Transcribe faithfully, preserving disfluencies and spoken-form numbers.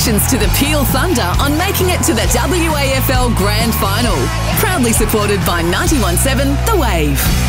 Congratulations to the Peel Thunder on making it to the W A F L Grand Final. Proudly supported by ninety-one point seven The Wave.